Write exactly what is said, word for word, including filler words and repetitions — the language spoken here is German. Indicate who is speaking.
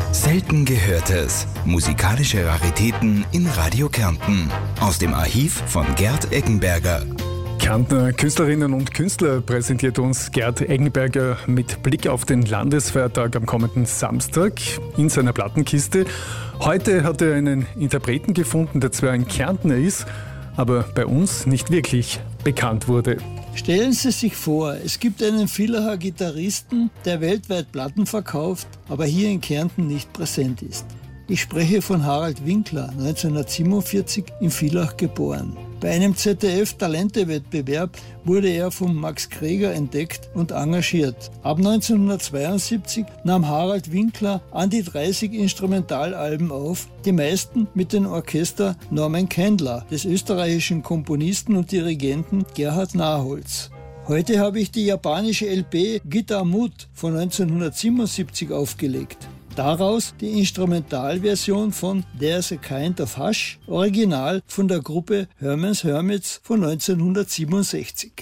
Speaker 1: Selten Gehörtes. Musikalische Raritäten in Radio Kärnten. Aus dem Archiv von Gerd Eggenberger.
Speaker 2: Kärntner Künstlerinnen und Künstler präsentiert uns Gerd Eggenberger mit Blick auf den Landesfeiertag am kommenden Samstag in seiner Plattenkiste. Heute hat er einen Interpreten gefunden, der zwar ein Kärntner ist, aber bei uns nicht wirklich bekannt wurde.
Speaker 3: Stellen Sie sich vor, es gibt einen Villacher Gitarristen, der weltweit Platten verkauft, aber hier in Kärnten nicht präsent ist. Ich spreche von Harald Winkler, neunzehnhundertsiebenundvierzig in Villach geboren. Bei einem Z D F-Talente-Wettbewerb wurde er von Max Greger entdeckt und engagiert. Ab neunzehnhundertzweiundsiebzig nahm Harald Winkler an die dreißig Instrumentalalben auf, die meisten mit dem Orchester Norman Kendler, des österreichischen Komponisten und Dirigenten Gerhard Naholz. Heute habe ich die japanische L P Guitar Mood von neunzehnhundertsiebenundsiebzig aufgelegt. Daraus die Instrumentalversion von There's a Kind of Hush, original von der Gruppe Herman's Hermits von neunzehnhundertsiebenundsechzig.